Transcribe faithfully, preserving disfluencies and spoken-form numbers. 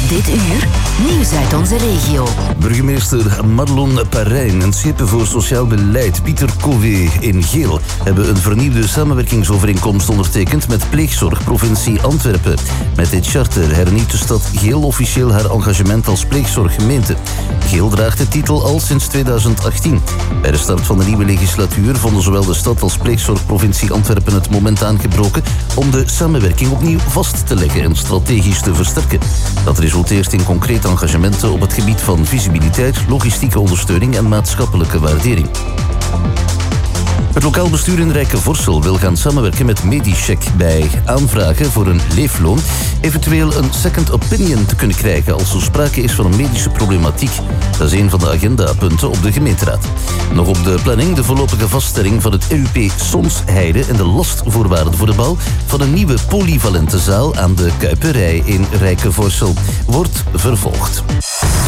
Dit uur, nieuws uit onze regio. Burgemeester Madelon Parijn en schepen voor sociaal beleid Pieter Covey in Geel hebben een vernieuwde samenwerkingsovereenkomst ondertekend met pleegzorgprovincie Antwerpen. Met dit charter hernieuwt de stad Geel officieel haar engagement als pleegzorggemeente. Geel draagt de titel al sinds tweeduizend achttien. Bij de start van de nieuwe legislatuur vonden zowel de stad als pleegzorgprovincie Antwerpen het moment aangebroken om de samenwerking opnieuw vast te leggen en strategisch te versterken. Dat resulteert in concrete engagementen op het gebied van visibiliteit, logistieke ondersteuning en maatschappelijke waardering. Het lokaal bestuur in Rijkenvorsel wil gaan samenwerken met Medicheck bij aanvragen voor een leefloon, eventueel een second opinion te kunnen krijgen als er sprake is van een medische problematiek. Dat is een van de agendapunten op de gemeenteraad. Nog op de planning de voorlopige vaststelling van het R U P Sonsheide en de lastvoorwaarden voor de bouw van een nieuwe polyvalente zaal aan de Kuiperij in Rijkenvorsel wordt vervolgd.